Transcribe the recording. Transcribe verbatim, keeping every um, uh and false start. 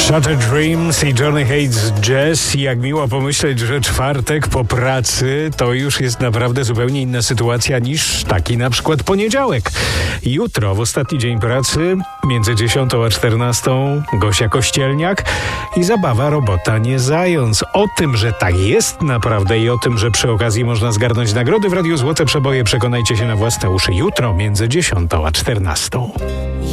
Shattered Dreams i Johnny Hates Jazz. Jak miło pomyśleć, że czwartek po pracy to już jest naprawdę zupełnie inna sytuacja niż taki na przykład poniedziałek. Jutro, w ostatni dzień pracy, między dziesiątą a czternastą, Gosia Kościelniak i zabawa Robota nie zając. O tym, że tak jest naprawdę i o tym, że przy okazji można zgarnąć nagrody w Radiu Złote Przeboje, przekonajcie się na własne uszy jutro między dziesiątą a czternastą.